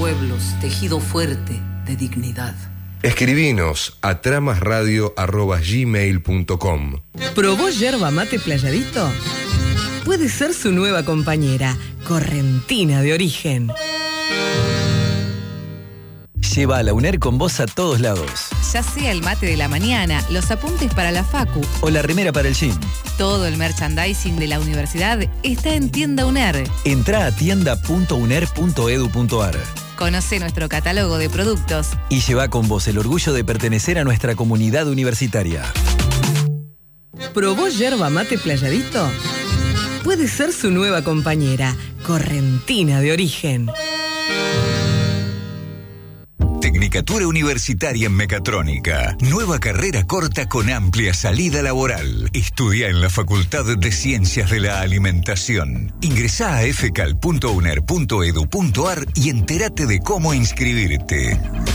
pueblos, tejido fuerte de dignidad. Escribinos a tramasradio@gmail.com. ¿Probó yerba mate Playadito? Puede ser su nueva compañera, correntina de origen. Lleva a la UNER con vos a todos lados. Ya sea el mate de la mañana, los apuntes para la facu o la remera para el gym. Todo el merchandising de la universidad está en Tienda UNER. Entrá a tienda.uner.edu.ar. Conoce nuestro catálogo de productos y lleva con vos el orgullo de pertenecer a nuestra comunidad universitaria. ¿Probó yerba mate Playadito? Puede ser su nueva compañera, correntina de origen. Tecnicatura Universitaria en Mecatrónica. Nueva carrera corta con amplia salida laboral. Estudia en la Facultad de Ciencias de la Alimentación. Ingresá a fcal.uner.edu.ar y entérate de cómo inscribirte.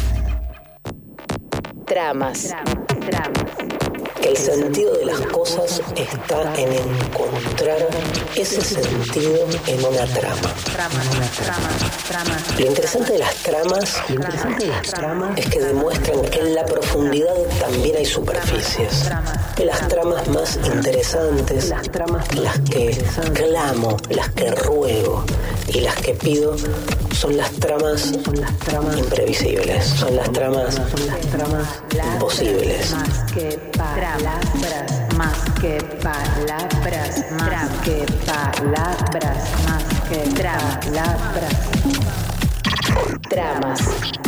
Tramas. El sentido de las cosas está en encontrar ese sentido en una trama. Lo interesante de las tramas es que demuestran que en la profundidad también hay superficies. Las tramas más interesantes, las que clamo, las que ruego y las que pido son las tramas imprevisibles, son las tramas imposibles. Más que palabras, más que palabras, más que palabras. Tramas.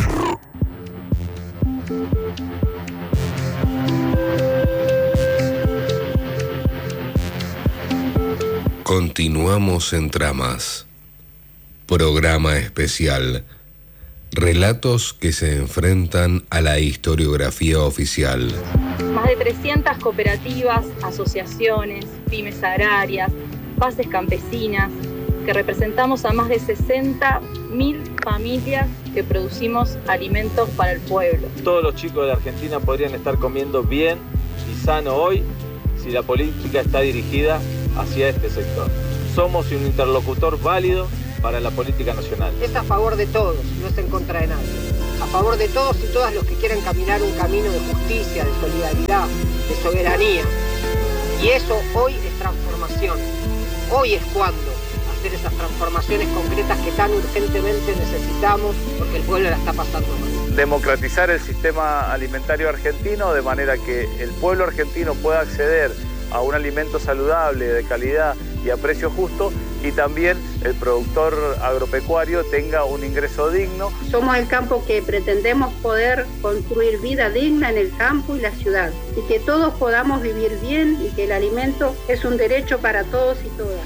Continuamos en Tramas. Programa especial. Relatos que se enfrentan a la historiografía oficial. Más de 300 cooperativas, asociaciones, pymes agrarias, bases campesinas, que representamos a más de 60.000 familias que producimos alimentos para el pueblo. Todos los chicos de la Argentina podrían estar comiendo bien y sano hoy si la política está dirigida hacia este sector. Somos un interlocutor válido para la política nacional. Es a favor de todos, no es en contra de nadie. A favor de todos y todas los que quieran caminar un camino de justicia, de solidaridad, de soberanía. Y eso hoy es transformación. Hoy es cuando hacer esas transformaciones concretas que tan urgentemente necesitamos porque el pueblo la está pasando mal. Democratizar el sistema alimentario argentino de manera que el pueblo argentino pueda acceder a un alimento saludable, de calidad y a precio justo, y también el productor agropecuario tenga un ingreso digno. Somos el campo que pretendemos poder construir vida digna en el campo y la ciudad, y que todos podamos vivir bien y que el alimento es un derecho para todos y todas.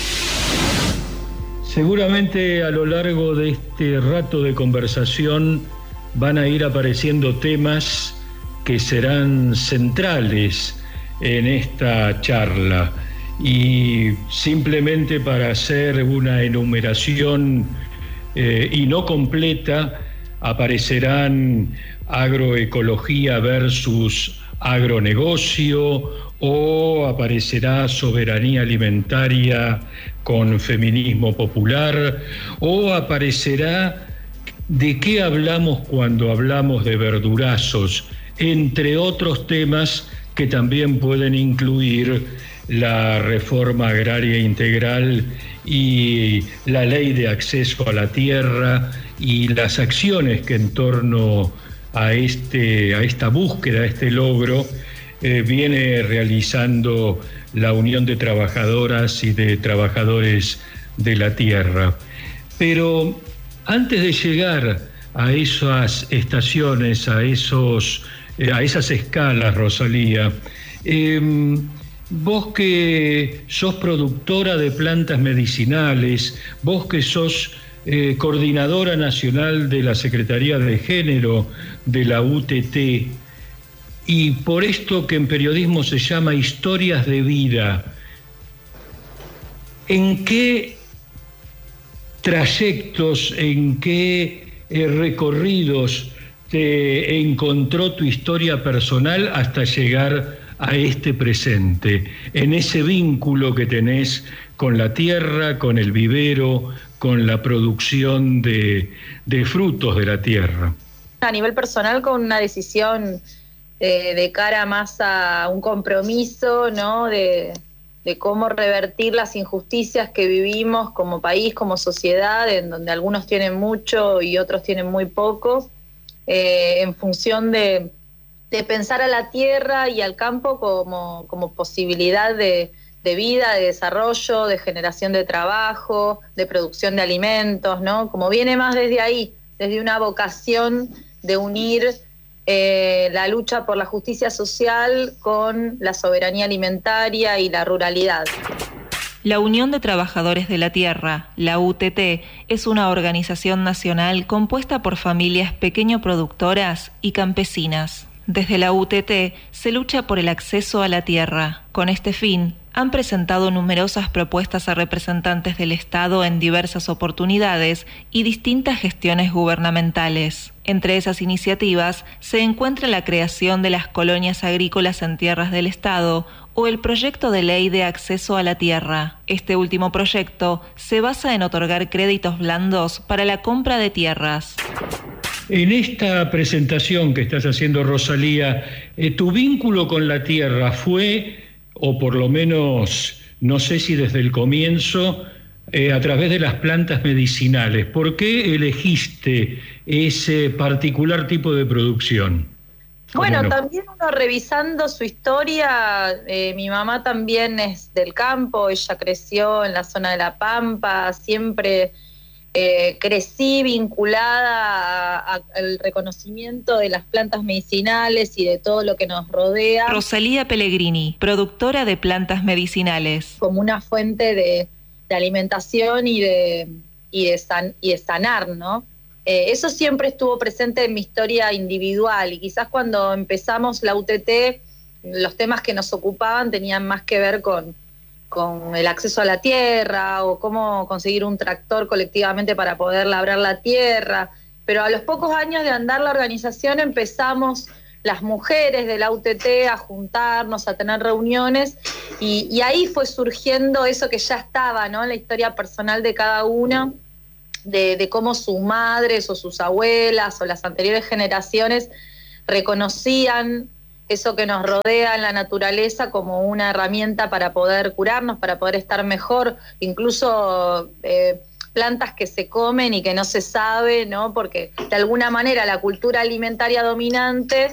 Seguramente a lo largo de este rato de conversación van a ir apareciendo temas que serán centrales en esta charla, y simplemente para hacer una enumeración y no completa, aparecerán agroecología versus agronegocio, o aparecerá soberanía alimentaria con feminismo popular, o aparecerá de qué hablamos cuando hablamos de verdurazos, entre otros temas que también pueden incluir la reforma agraria integral y la ley de acceso a la tierra y las acciones que en torno a esta búsqueda, a este logro, viene realizando la Unión de Trabajadoras y de Trabajadores de la Tierra. Pero antes de llegar a esas estaciones, a esas escalas, Rosalía, vos que sos productora de plantas medicinales, vos que sos coordinadora nacional de la Secretaría de Género de la UTT, y por esto que en periodismo se llama historias de vida, ¿en qué trayectos, en qué recorridos te encontró tu historia personal hasta llegar a este presente, en ese vínculo que tenés con la tierra, con el vivero, con la producción de frutos de la tierra? A nivel personal, con una decisión de cara más a un compromiso, ¿no? De cómo revertir las injusticias que vivimos como país, como sociedad, en donde algunos tienen mucho y otros tienen muy poco, en función de pensar a la tierra y al campo como posibilidad de vida, de desarrollo, de generación de trabajo, de producción de alimentos, ¿no? Como viene más desde ahí, desde una vocación de unir la lucha por la justicia social con la soberanía alimentaria y la ruralidad. La Unión de Trabajadores de la Tierra, la UTT, es una organización nacional compuesta por familias pequeño-productoras y campesinas. Desde la UTT se lucha por el acceso a la tierra. Con este fin, han presentado numerosas propuestas a representantes del Estado en diversas oportunidades y distintas gestiones gubernamentales. Entre esas iniciativas se encuentra la creación de las colonias agrícolas en tierras del Estado o el proyecto de ley de acceso a la tierra. Este último proyecto se basa en otorgar créditos blandos para la compra de tierras. En esta presentación que estás haciendo, Rosalía, ¿tu vínculo con la tierra fue, o por lo menos, no sé si desde el comienzo, a través de las plantas medicinales? ¿Por qué elegiste ese particular tipo de producción? Bueno, también uno revisando su historia, mi mamá también es del campo, ella creció en la zona de La Pampa, siempre crecí vinculada al reconocimiento de las plantas medicinales y de todo lo que nos rodea. Rosalía Pellegrini, productora de plantas medicinales. Como una fuente de alimentación y de sanar, ¿no? Eso siempre estuvo presente en mi historia individual, y quizás cuando empezamos la UTT, los temas que nos ocupaban tenían más que ver con el acceso a la tierra o cómo conseguir un tractor colectivamente para poder labrar la tierra. Pero a los pocos años de andar la organización empezamos las mujeres de la UTT a juntarnos, a tener reuniones, y ahí fue surgiendo eso que ya estaba, ¿no? En la historia personal de cada una, de cómo sus madres o sus abuelas o las anteriores generaciones reconocían eso que nos rodea en la naturaleza como una herramienta para poder curarnos, para poder estar mejor, incluso plantas que se comen y que no se sabe, ¿no? Porque de alguna manera la cultura alimentaria dominante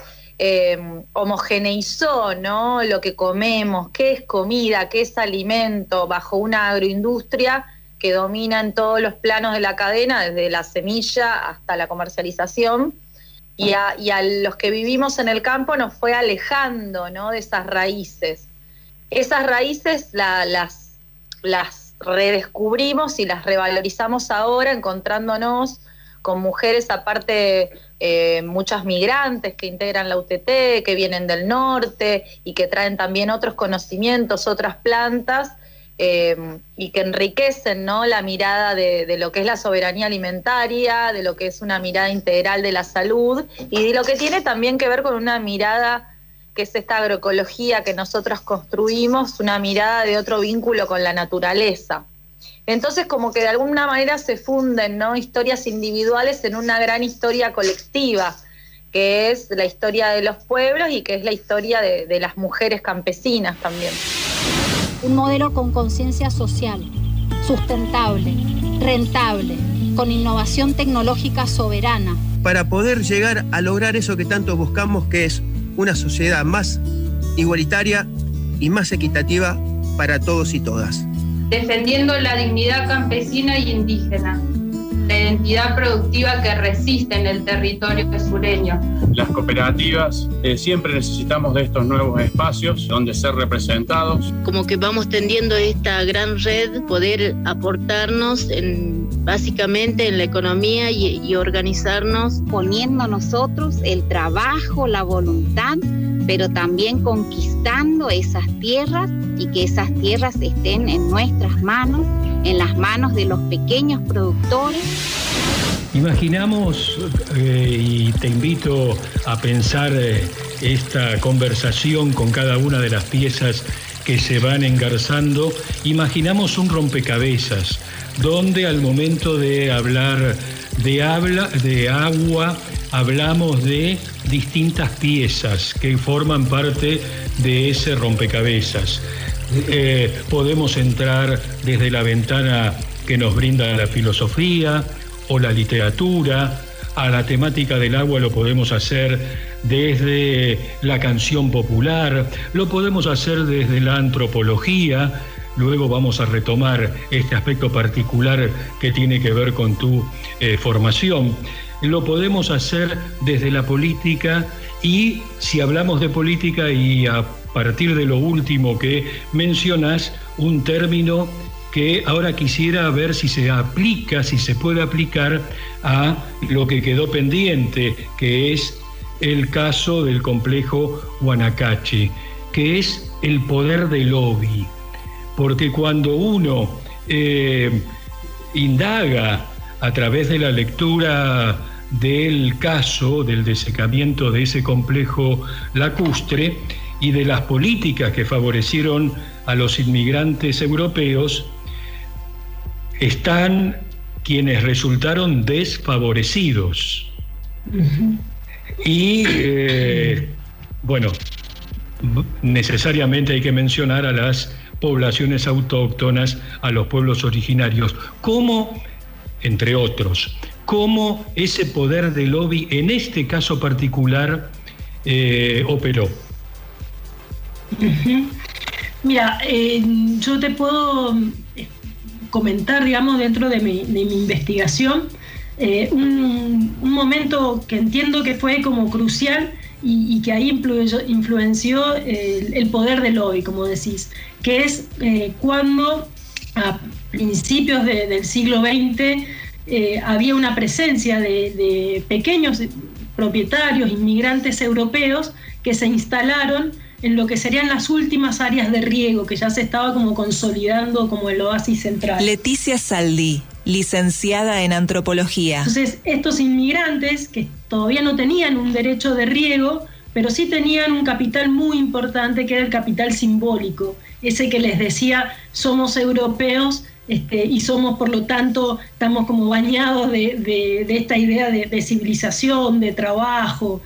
homogeneizó, ¿no? Lo que comemos, qué es comida, qué es alimento, bajo una agroindustria que domina en todos los planos de la cadena, desde la semilla hasta la comercialización. Y a los que vivimos en el campo nos fue alejando, ¿no? De esas raíces. Esas raíces las redescubrimos y las revalorizamos ahora, encontrándonos con mujeres, aparte muchas migrantes que integran la UTT, que vienen del norte y que traen también otros conocimientos, otras plantas, y que enriquecen, ¿no? La mirada de lo que es la soberanía alimentaria, de lo que es una mirada integral de la salud y de lo que tiene también que ver con una mirada que es esta agroecología que nosotros construimos, una mirada de otro vínculo con la naturaleza. Entonces, como que de alguna manera se funden, ¿no? Historias individuales en una gran historia colectiva, que es la historia de los pueblos y que es la historia de las mujeres campesinas también. Un modelo con conciencia social, sustentable, rentable, con innovación tecnológica soberana. Para poder llegar a lograr eso que tanto buscamos, que es una sociedad más igualitaria y más equitativa para todos y todas. Defendiendo la dignidad campesina y indígena, la identidad productiva que resiste en el territorio sureño. Las cooperativas siempre necesitamos de estos nuevos espacios donde ser representados. Como que vamos tendiendo esta gran red, poder aportarnos básicamente en la economía y organizarnos. Poniendo nosotros el trabajo, la voluntad, pero también conquistando esas tierras y que esas tierras estén en nuestras manos, en las manos de los pequeños productores. Imaginamos, y te invito a pensar esta conversación con cada una de las piezas que se van engarzando, imaginamos un rompecabezas, donde al momento de hablar de agua, hablamos de distintas piezas que forman parte de ese rompecabezas. Podemos entrar desde la ventana que nos brinda la filosofía o la literatura. A la temática del agua lo podemos hacer desde la canción popular, lo podemos hacer desde la antropología. Luego vamos a retomar este aspecto particular que tiene que ver con tu formación. Lo podemos hacer desde la política, y si hablamos de política, y a partir de lo último que mencionas, un término que ahora quisiera ver si se aplica, si se puede aplicar a lo que quedó pendiente, que es el caso del complejo Guanacache, que es el poder del lobby. Porque cuando uno indaga a través de la lectura del caso del desecamiento de ese complejo lacustre y de las políticas que favorecieron a los inmigrantes europeos, están quienes resultaron desfavorecidos. Y bueno, necesariamente hay que mencionar a las poblaciones autóctonas, a los pueblos originarios, como, entre otros, cómo ese poder de lobby en este caso particular operó. Mira, yo te puedo comentar, digamos, dentro de mi investigación, un momento que entiendo que fue como crucial y que ahí influenció el poder del lobby, como decís, que es cuando a principios del siglo XX había una presencia de pequeños propietarios, inmigrantes europeos, que se instalaron en lo que serían las últimas áreas de riego, que ya se estaba como consolidando como el oasis central. Leticia Saldí, licenciada en antropología. Entonces, estos inmigrantes que todavía no tenían un derecho de riego, pero sí tenían un capital muy importante, que era el capital simbólico, ese que les decía, somos europeos, y somos, por lo tanto, estamos como bañados de esta idea de civilización, de trabajo,